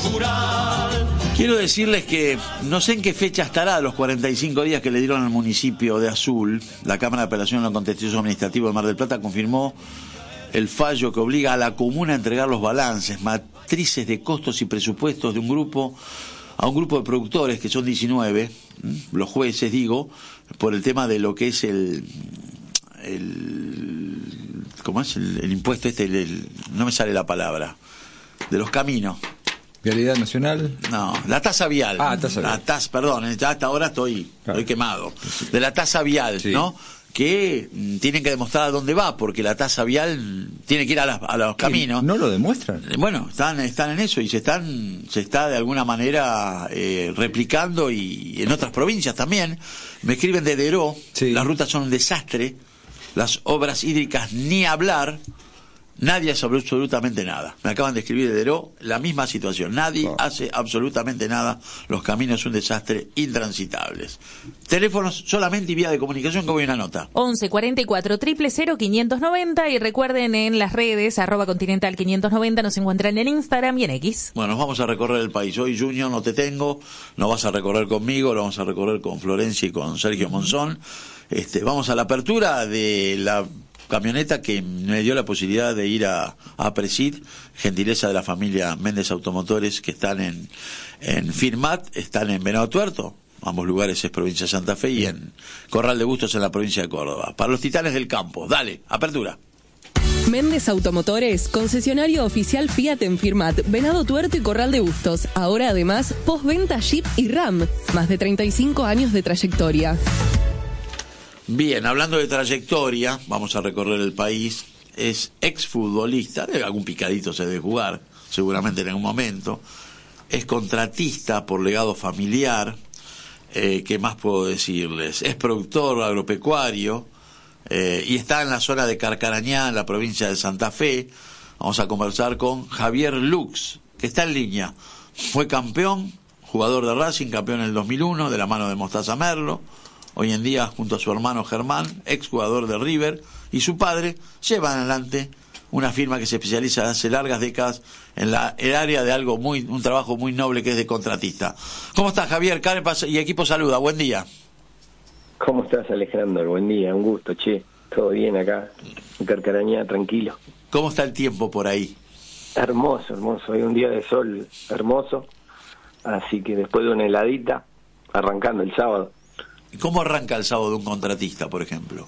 rural. Quiero decirles que no sé en qué fecha estará los 45 días que le dieron al municipio de Azul. La Cámara de Apelación en lo Contencioso Administrativo de Mar del Plata confirmó el fallo que obliga a la comuna a entregar los balances, matrices de costos y presupuestos de un grupo a un grupo de productores, que son 19, los jueces, digo, por el tema de lo que es ¿cómo es? El impuesto no me sale la palabra, de los caminos. ¿Vialidad nacional? No, la tasa vial. Tasa vial. Perdón, ya hasta ahora estoy quemado. De la tasa vial, sí. ¿No? Que tienen que demostrar a dónde va, porque la tasa vial tiene que ir a los caminos. ¿No lo demuestran? Bueno, están en eso y se está de alguna manera replicando, y en otras provincias también. Me escriben de Deró, sí. Las rutas son un desastre, las obras hídricas ni hablar. Nadie hace absolutamente nada. Me acaban de escribir de Deró, la misma situación. Nadie hace absolutamente nada. Los caminos son un desastre, intransitables. Teléfonos solamente y vía de comunicación, que voy a una nota. 11 44 000 590 y recuerden en las redes @Continental 590 nos encuentran en Instagram y en X. Bueno, nos vamos a recorrer el país. Hoy, Junior, no te tengo, no vas a recorrer conmigo, lo vamos a recorrer con Florencia y con Sergio Monzón. Vamos a la apertura de la camioneta que me dio la posibilidad de ir a Presid, gentileza de la familia Méndez Automotores, que están en Firmat, están en Venado Tuerto, ambos lugares es provincia de Santa Fe, y en Corral de Bustos en la provincia de Córdoba. Para los titanes del campo, dale, apertura. Méndez Automotores, concesionario oficial Fiat en Firmat, Venado Tuerto y Corral de Bustos. Ahora además, postventa Jeep y Ram. Más de 35 años de trayectoria. Bien, hablando de trayectoria, vamos a recorrer el país. Es exfutbolista, algún picadito se debe jugar, seguramente en algún momento. Es contratista por legado familiar. ¿Qué más puedo decirles? Es productor agropecuario y está en la zona de Carcarañá, en la provincia de Santa Fe. Vamos a conversar con Javier Lux, que está en línea. Fue campeón, jugador de Racing, campeón en el 2001, de la mano de Mostaza Merlo. Hoy en día, junto a su hermano Germán, exjugador de River, y su padre, llevan adelante una firma que se especializa hace largas décadas en el área de un trabajo muy noble, que es de contratista. ¿Cómo estás, Javier? Carepas y equipo saluda, buen día. ¿Cómo estás, Alejandro? Buen día, un gusto, che. Todo bien acá, en Carcarañá, tranquilo. ¿Cómo está el tiempo por ahí? Hermoso, hermoso. Hay un día de sol hermoso, así que después de una heladita, arrancando el sábado. ¿Cómo arranca el sábado de un contratista, por ejemplo?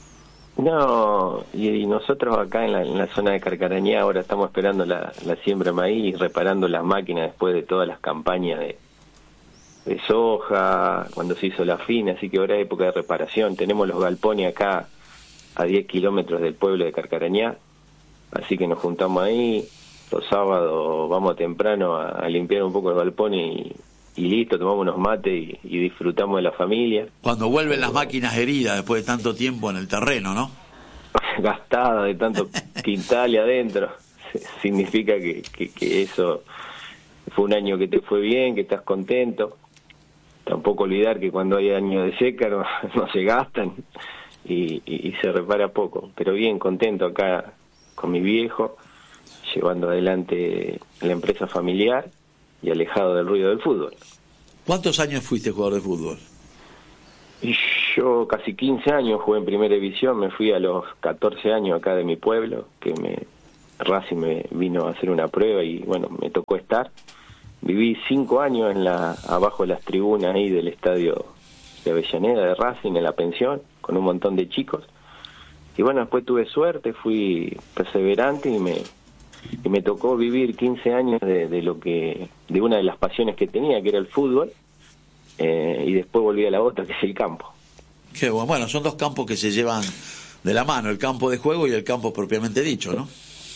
No, y nosotros acá en la zona de Carcarañá ahora estamos esperando la siembra de maíz, reparando las máquinas después de todas las campañas de soja, cuando se hizo la fina, así que ahora es época de reparación. Tenemos los galpones acá a 10 kilómetros del pueblo de Carcarañá, así que nos juntamos ahí. Los sábados vamos temprano a limpiar un poco el galpón y listo, tomamos unos mates y disfrutamos de la familia. Cuando vuelven las máquinas heridas después de tanto tiempo en el terreno, ¿no? Gastadas de tanto quintal y adentro. Significa que eso fue un año que te fue bien, que estás contento. Tampoco olvidar que cuando hay años de seca no se gastan y se repara poco. Pero bien, contento acá con mi viejo, llevando adelante la empresa familiar y alejado del ruido del fútbol. ¿Cuántos años fuiste jugador de fútbol? Y yo casi 15 años jugué en primera división, me fui a los 14 años acá de mi pueblo, que Racing me vino a hacer una prueba y bueno, me tocó estar. Viví 5 años abajo de las tribunas ahí del estadio de Avellaneda de Racing, en la pensión, con un montón de chicos. Y bueno, después tuve suerte, fui perseverante y me tocó vivir 15 años de una de las pasiones que tenía, que era el fútbol, y después volví a la otra, que es el campo. Qué bueno. Bueno, son dos campos que se llevan de la mano, el campo de juego y el campo propiamente dicho, ¿no?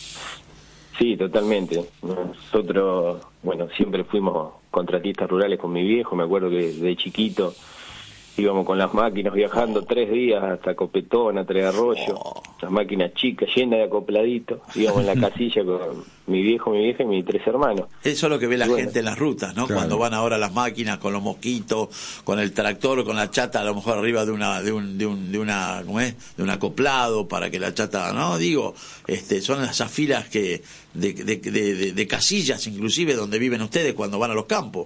Sí, totalmente. Nosotros, bueno, siempre fuimos contratistas rurales con mi viejo. Me acuerdo que de chiquito íbamos con las máquinas viajando 3 días hasta Copetona, Tres Arroyos, las máquinas chicas, llenas de acopladitos, íbamos en la casilla con mi viejo, mi vieja y mis 3 hermanos. Eso es lo que ve la gente en las rutas, ¿no? Claro. Cuando van ahora las máquinas con los mosquitos, con el tractor, con la chata a lo mejor arriba de una ¿cómo es? De un acoplado para que la chata, no, digo, son esas filas que de casillas inclusive donde viven ustedes cuando van a los campos.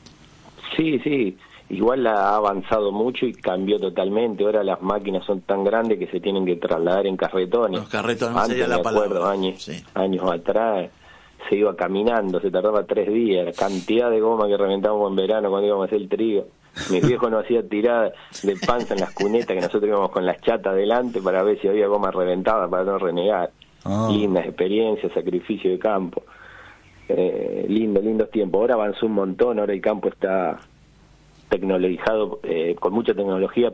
Sí, igual ha avanzado mucho y cambió totalmente. Ahora las máquinas son tan grandes que se tienen que trasladar en carretones. Los carretones Antes, sería la me acuerdo, palabra. años Sí. atrás, se iba caminando, se tardaba 3 días. La cantidad de goma que reventábamos en verano cuando íbamos a hacer el trigo. Mis viejos nos hacían tirar de panza en las cunetas, que nosotros íbamos con las chatas delante para ver si había goma reventada para no renegar. Lindas experiencias, sacrificio de campo. Lindos tiempos. Ahora avanzó un montón, ahora el campo está tecnologizado, con mucha tecnología,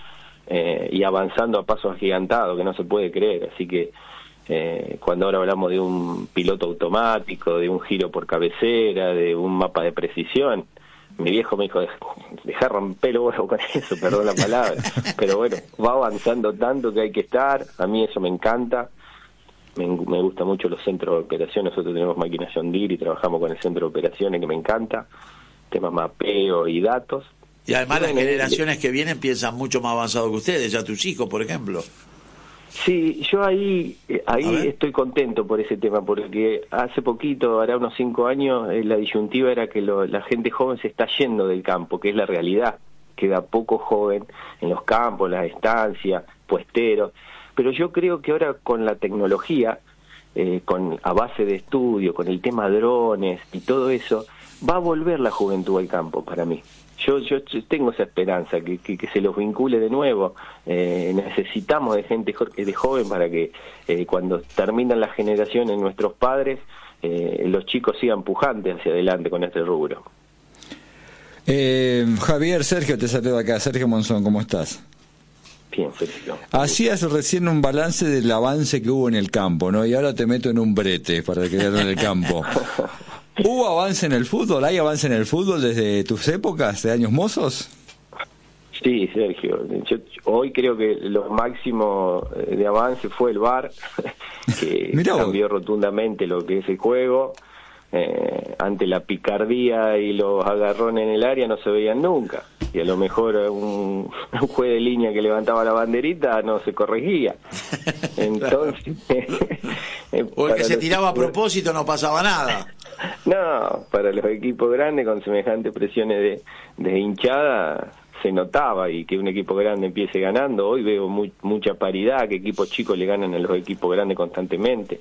y avanzando a pasos agigantados que no se puede creer. Así que cuando ahora hablamos de un piloto automático, de un giro por cabecera, de un mapa de precisión, mi viejo me dijo, dejá romper el huevo con eso, perdón la palabra, pero bueno, va avanzando tanto que hay que estar. A mí eso me encanta. Me gusta mucho los centros de operaciones. Nosotros tenemos máquinas John Deere y trabajamos con el centro de operaciones, que me encanta, temas mapeo y datos. Y además Bueno, las generaciones que vienen piensan mucho más avanzado que ustedes, ya tus hijos, por ejemplo. Sí, yo ahí estoy contento por ese tema, porque hace poquito, hará unos 5 años, la disyuntiva era que la gente joven se está yendo del campo, que es la realidad. Queda poco joven en los campos, las estancias, puesteros. Pero yo creo que ahora con la tecnología, a base de estudio, con el tema drones y todo eso, va a volver la juventud al campo para mí. Yo tengo esa esperanza, que se los vincule de nuevo. Necesitamos de gente de joven para que cuando terminan las generaciones nuestros padres, los chicos sigan pujantes hacia adelante con este rubro. Javier, Sergio, te saludo acá. Sergio Monzón, ¿cómo estás? Bien, Sergio. Hacías recién un balance del avance que hubo en el campo, ¿no? Y ahora te meto en un brete para quedarme en el campo. ¿Hubo avance en el fútbol? ¿Hay avance en el fútbol desde tus épocas de años mozos? Sí, Sergio. Yo hoy creo que lo máximo de avance fue el VAR, que cambió rotundamente lo que es el juego. Ante la picardía y los agarrones en el área no se veían nunca, y a lo mejor un juez de línea que levantaba la banderita no se corregía. Entonces o el que se tiraba a propósito no pasaba nada. No, para los equipos grandes con semejantes presiones de hinchada se notaba, y que un equipo grande empiece ganando. Hoy veo mucha paridad, que equipos chicos le ganan a los equipos grandes constantemente.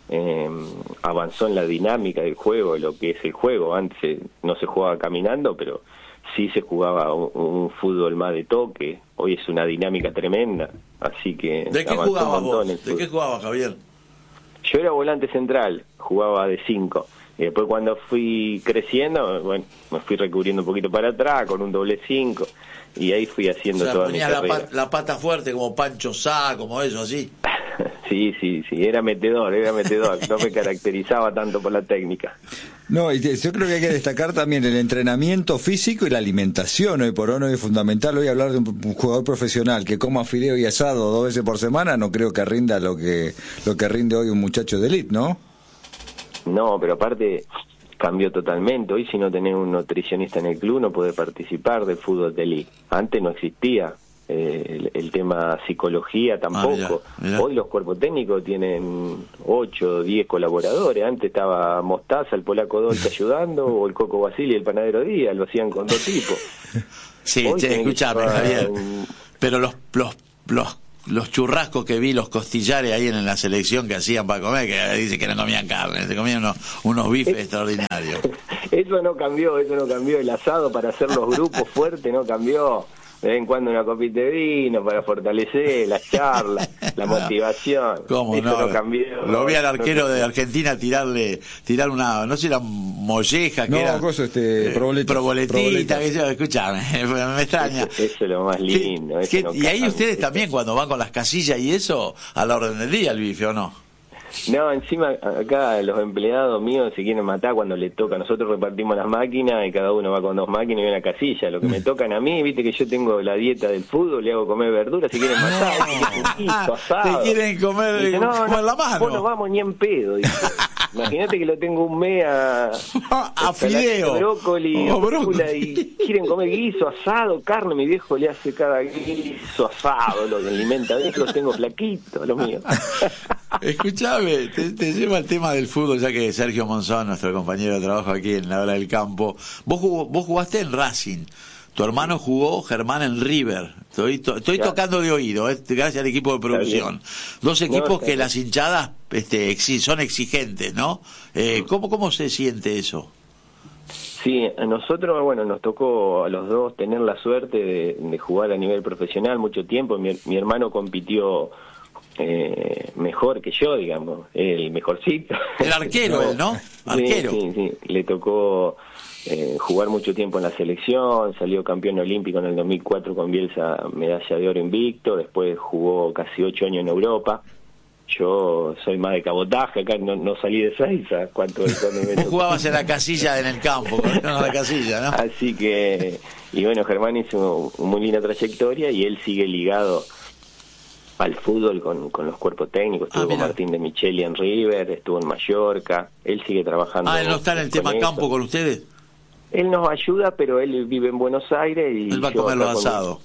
Avanzó en la dinámica del juego, lo que es el juego. Antes no se jugaba caminando, pero sí se jugaba un fútbol más de toque. Hoy es una dinámica tremenda, así que... ¿De qué jugabas vos? ¿De qué jugabas, Javier? Yo era volante central, jugaba de 5. Y después cuando fui creciendo, bueno, me fui recubriendo un poquito para atrás con un doble 5, y ahí fui haciendo toda mi carrera. La pata fuerte como Pancho Sá, como eso, así. Sí, era metedor, no me caracterizaba tanto por la técnica. No, y yo creo que hay que destacar también el entrenamiento físico y la alimentación. Hoy por hoy es fundamental. Hoy hablar de un jugador profesional que coma fideo y asado 2 veces por semana, no creo que rinda lo que rinde hoy un muchacho de élite, ¿no? No, pero aparte cambió totalmente. Hoy si no tenés un nutricionista en el club no podés participar del fútbol de élite. Antes no existía el tema psicología tampoco. Mirá. Hoy los cuerpos técnicos tienen 8 o 10 colaboradores. Antes estaba Mostaza, el polaco Dolce ayudando, o el Coco Basili y el panadero Díaz, lo hacían con 2 tipos. Sí, escuchame, Javier, pero los churrascos que vi, los costillares ahí en la selección que hacían para comer, que dice que no comían carne, se comían unos bifes extraordinarios. Eso no cambió, el asado para hacer los grupos fuertes no cambió. De vez en cuando una copita de vino para fortalecer las charlas, la motivación. ¿Cómo eso no cambió. Lo vi al arquero de Argentina tirar una, no sé, era molleja, que era proboletita, que yo, escuchame, me extraña. Eso es lo más lindo. Y ahí ustedes también, cuando van con las casillas y eso, a la orden del día el bife, ¿o no? No, encima acá los empleados míos se quieren matar cuando le toca. Nosotros repartimos las máquinas y cada uno va con 2 máquinas y una casilla. Lo que me tocan a mí, viste que yo tengo la dieta del fútbol, le hago comer verduras, se quieren matar. Te quieren comer, dice, no, la mano. Vos no vamos ni en pedo, dice. Imagínate que lo tengo un mes a fideo, brócoli, y quieren comer guiso, asado, carne. Mi viejo le hace cada guiso asado, lo que alimenta. Yo los tengo flaquitos, los míos. Escuchame, te lleva el tema del fútbol, ya que Sergio Monzón, nuestro compañero de trabajo aquí en la hora del campo, vos jugaste en Racing. Tu hermano jugó, Germán, en River. Estoy tocando de oído, gracias al equipo de producción. 2 equipos que las hinchadas son exigentes, ¿no? ¿Cómo se siente eso? Sí, a nosotros, bueno, nos tocó a los dos tener la suerte de jugar a nivel profesional mucho tiempo. Mi hermano compitió mejor que yo, digamos, el mejorcito. El arquero, ¿no? Arquero. Sí, le tocó jugar mucho tiempo en la selección, salió campeón olímpico en el 2004 con Bielsa, medalla de oro invicto, después jugó casi 8 años en Europa. Yo soy más de cabotaje, acá no salí de Seiza. Vos jugabas en la casilla en el campo, no la casilla, ¿no? Así que, y bueno, Germán hizo una muy linda trayectoria y él sigue ligado al fútbol con los cuerpos técnicos. Estuvo con Martín de Micheli en River, estuvo en Mallorca, él sigue trabajando. ¿Él no está en el tema campo con ustedes? Él nos ayuda, pero él vive en Buenos Aires y él va a comer los asados.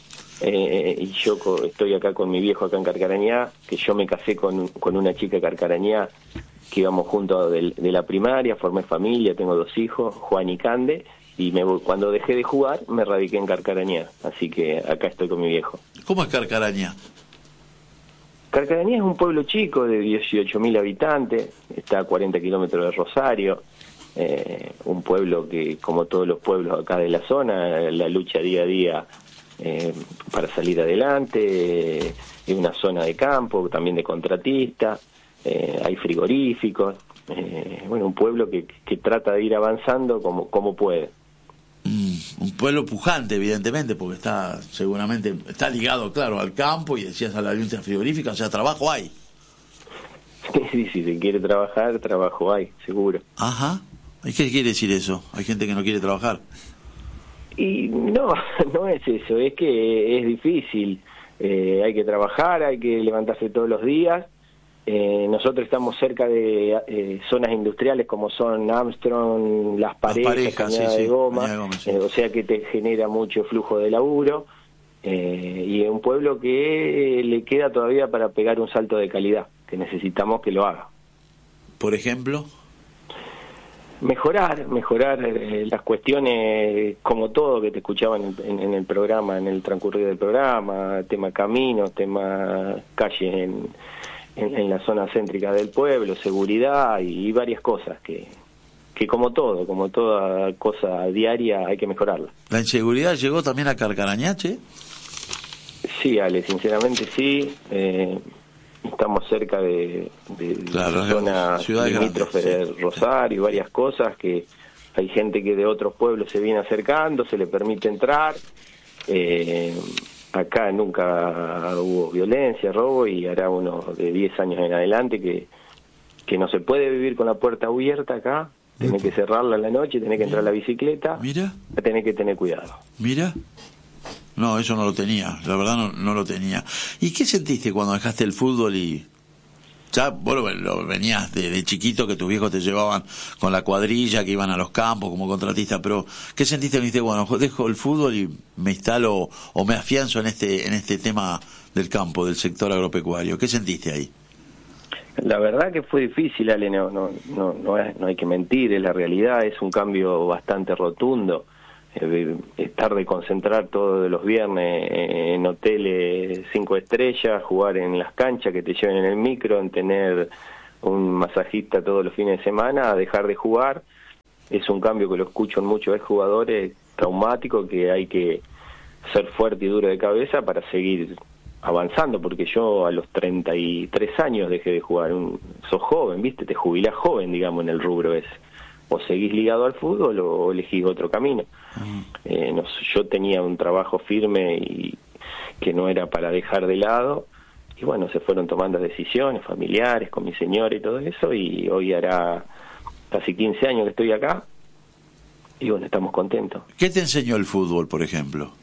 Y yo estoy acá con mi viejo acá en Carcarañá, que yo me casé con una chica de Carcarañá, que íbamos juntos de la primaria, formé familia, tengo 2 hijos, Juan y Cande, y cuando dejé de jugar me radiqué en Carcarañá, así que acá estoy con mi viejo. ¿Cómo es Carcarañá? Carcarañá es un pueblo chico de 18.000 habitantes, está a 40 kilómetros de Rosario, un pueblo que, como todos los pueblos acá de la zona, la lucha día a día para salir adelante, es una zona de campo, también de contratista, hay frigoríficos, bueno, un pueblo que trata de ir avanzando como puede. Un pueblo pujante, evidentemente, porque seguramente está ligado, claro, al campo, y decías a la industria frigorífica, o sea, trabajo hay. Sí, si se quiere trabajar, trabajo hay, seguro. Ajá. ¿Y qué quiere decir eso? ¿Hay gente que no quiere trabajar? Y no es eso, es que es difícil. Hay que trabajar, hay que levantarse todos los días. Nosotros estamos cerca de zonas industriales como son Armstrong, Las Parejas, Cañada de Goma, o sea que te genera mucho flujo de laburo, y es un pueblo que le queda todavía para pegar un salto de calidad, que necesitamos que lo haga. ¿Por ejemplo? Mejorar las cuestiones, como todo que te escuchaban en el programa, en el transcurrir del programa, tema caminos, tema calles en la zona céntrica del pueblo, seguridad y varias cosas que como toda cosa diaria hay que mejorarla. ¿La inseguridad llegó también a Carcarañá, che? Sí, Ale, sinceramente sí. Estamos cerca de claro, zona limítrofe de Rosario y varias cosas que hay gente que de otros pueblos se viene acercando, se le permite entrar. Acá nunca hubo violencia, robo, y hará unos de 10 años en adelante que no se puede vivir con la puerta abierta acá. Tenés que cerrarla en la noche, tenés que entrar a la bicicleta. Mira. Tenés que tener cuidado. Mira. No, eso no lo tenía, la verdad no lo tenía. ¿Y qué sentiste cuando dejaste el fútbol y ya vos venías de chiquito, que tus viejos te llevaban con la cuadrilla, que iban a los campos como contratista, pero qué sentiste cuando dijiste, bueno, dejo el fútbol y me instalo o me afianzo en este tema del campo, del sector agropecuario? ¿Qué sentiste ahí? La verdad que fue difícil, Ale, no hay que mentir, es la realidad, es un cambio bastante rotundo. Estar de concentrar todos los viernes en hoteles 5 estrellas, jugar en las canchas que te lleven en el micro, en tener un masajista todos los fines de semana, a dejar de jugar, es un cambio que lo escucho en muchos jugadores, traumático, que hay que ser fuerte y duro de cabeza para seguir avanzando, porque yo a los 33 años dejé de jugar. Sos joven, ¿viste? Te jubilás joven, digamos, en el rubro ese. O seguís ligado al fútbol o elegís otro camino. Yo tenía un trabajo firme y que no era para dejar de lado, bueno, se fueron tomando decisiones familiares con mi señora y todo eso, y hoy hará casi 15 años que estoy acá, y bueno, estamos contentos. ¿Qué te enseñó el fútbol, por ejemplo?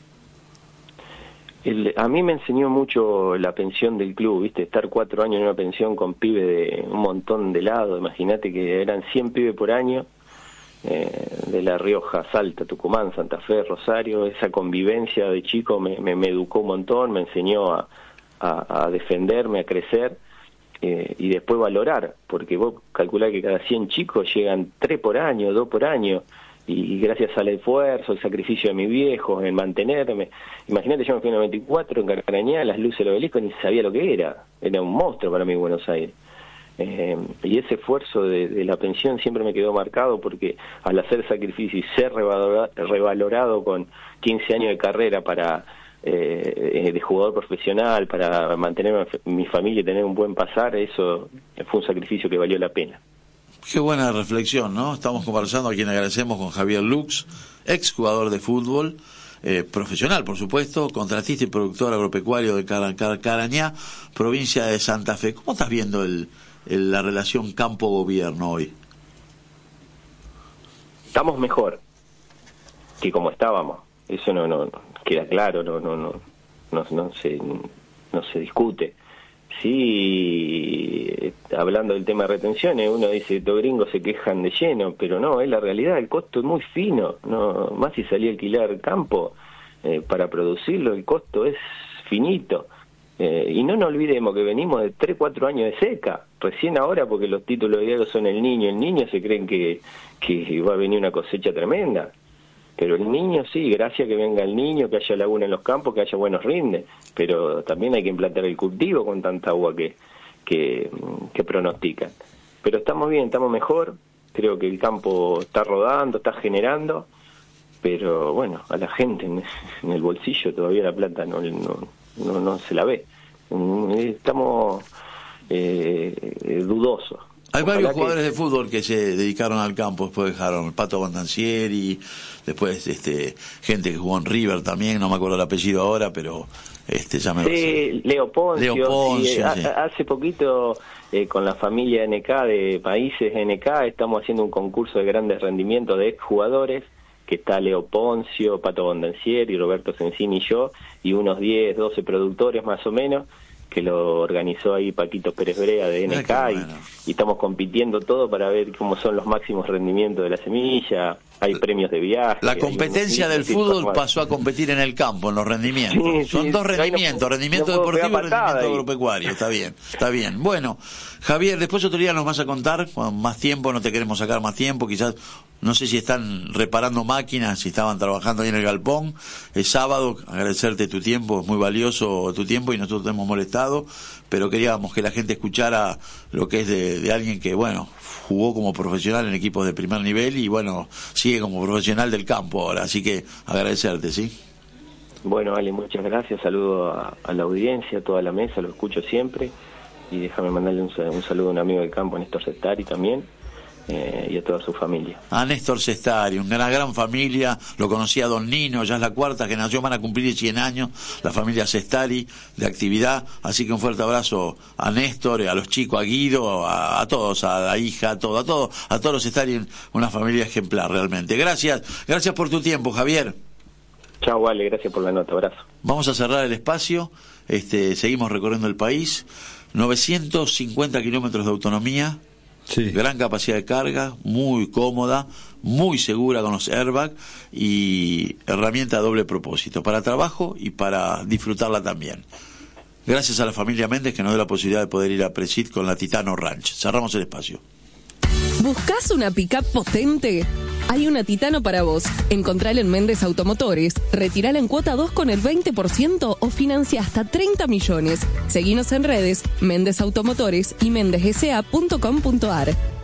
A mí me enseñó mucho la pensión del club, ¿viste? Estar 4 años en una pensión con pibes de un montón de lados. Imagínate que eran 100 pibes por año, de La Rioja, Salta, Tucumán, Santa Fe, Rosario. Esa convivencia de chico me educó un montón, me enseñó a defenderme, a crecer, y después valorar, porque vos calculás que cada 100 chicos llegan 3 por año, 2 por año, y gracias al esfuerzo, el sacrificio de mis viejos, en mantenerme. Imagínate, yo me fui en el 94, en Carcarañá, las luces del Obelisco, ni sabía lo que era un monstruo para mí Buenos Aires. Y ese esfuerzo de la pensión siempre me quedó marcado, porque al hacer sacrificio y ser revalorado con 15 años de carrera para de jugador profesional, para mantener mi familia y tener un buen pasar, eso fue un sacrificio que valió la pena. Qué buena reflexión, ¿no? Estamos conversando, a quien agradecemos, con Javier Lux, ex jugador de fútbol, profesional, por supuesto, contratista y productor agropecuario de Carcarañá, provincia de Santa Fe. ¿Cómo estás viendo la relación campo-gobierno hoy? Estamos mejor que como estábamos. Eso no queda claro, no se discute. Sí, hablando del tema de retenciones, uno dice, los gringos se quejan de lleno, pero no, es la realidad, el costo es muy fino, no más si salía a alquilar campo para producirlo, el costo es finito. Y no nos olvidemos que venimos de 3-4 años de seca, recién ahora, porque los títulos de son el niño se creen que va a venir una cosecha tremenda. Pero el niño sí, gracias que venga el niño, que haya laguna en los campos, que haya buenos rindes, pero también hay que implantar el cultivo con tanta agua que pronostican. Pero estamos bien, estamos mejor, creo que el campo está rodando, está generando, pero bueno, a la gente en el bolsillo todavía la plata no se la ve. Estamos dudosos. Hay varios jugadores de fútbol que se dedicaron al campo, después dejaron el Pato Bondancieri, después gente que jugó en River también, no me acuerdo el apellido ahora, pero ya me lo sé. Leo Poncio, sí. Hace poquito con la familia NK de Países NK estamos haciendo un concurso de grandes rendimientos de exjugadores, que está Leo Poncio, Pato Bondancieri, Roberto Sensini y yo, y unos 10, 12 productores más o menos, que lo organizó ahí Paquito Pérez Brea de NK, bueno. y estamos compitiendo todo para ver cómo son los máximos rendimientos de la semilla. Hay premios de viaje. La competencia del fútbol pasó a competir en el campo, en los rendimientos. Sí, son dos rendimientos, rendimiento deportivo y rendimiento agropecuario. Está bien. Bueno, Javier, después otro día nos vas a contar, con más tiempo, no te queremos sacar más tiempo, quizás, no sé si están reparando máquinas, si estaban trabajando ahí en el galpón. Es sábado, agradecerte tu tiempo, es muy valioso tu tiempo y nosotros te hemos molestado, pero queríamos que la gente escuchara lo que es de alguien que, bueno, jugó como profesional en equipos de primer nivel y, bueno, sigue como profesional del campo ahora, así que agradecerte, ¿sí? Bueno, Ale, muchas gracias, saludo a la audiencia, a toda la mesa, lo escucho siempre, y déjame mandarle un saludo a un amigo del campo, Néstor Cestari también, y a toda su familia. A Néstor Cestari, una gran familia, lo conocía Don Nino, ya es la 4ª generación, van a cumplir 100 años, la familia Cestari de actividad, así que un fuerte abrazo a Néstor, a los chicos, a Guido, a todos, a la hija, a todos los Cestari, una familia ejemplar realmente. Gracias por tu tiempo, Javier. Chao, vale, gracias por la nota, abrazo. Vamos a cerrar el espacio, seguimos recorriendo el país, 950 kilómetros de autonomía. Sí. Gran capacidad de carga, muy cómoda, muy segura con los airbags y herramienta a doble propósito, para trabajo y para disfrutarla también. Gracias a la familia Méndez que nos dio la posibilidad de poder ir a Presit con la Titano Ranch. Cerramos el espacio. ¿Buscás una pick-up potente? Hay una Titano para vos. Encontrala en Méndez Automotores, retirala en cuota 2 con el 20% o financia hasta 30 millones. Seguinos en redes, Méndez Automotores y mendezsa.com.ar.